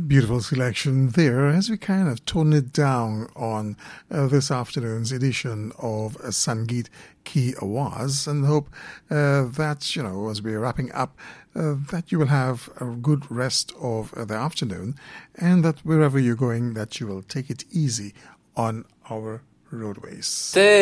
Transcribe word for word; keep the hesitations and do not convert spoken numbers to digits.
Beautiful selection there as we kind of tone it down on uh, this afternoon's edition of uh, Sangeet Ki Awaz, and hope uh, that, you know, as we're wrapping up, uh, that you will have a good rest of uh, the afternoon, and that wherever you're going, that you will take it easy on our roadways.